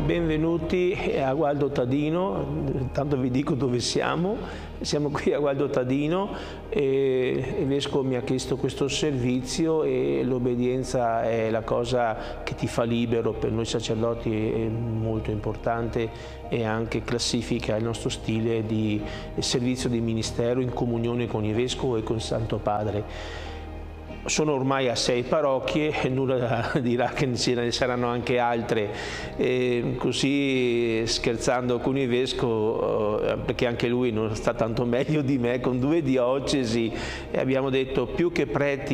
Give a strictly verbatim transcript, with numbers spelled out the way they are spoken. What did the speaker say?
benvenuti a Gualdo Tadino. Intanto vi dico dove siamo. Siamo qui a Gualdo Tadino e il Vescovo mi ha chiesto questo servizio e l'obbedienza è la cosa che ti fa libero. Per noi sacerdoti è molto importante e anche classifica il nostro stile di servizio di ministero in comunione con il Vescovo e con il Santo Padre. Sono ormai a sei parrocchie e nulla dirà che ce ne saranno anche altre, e così scherzando con il Vescovo, perché anche lui non sta tanto meglio di me, con due diocesi, e abbiamo detto più che preti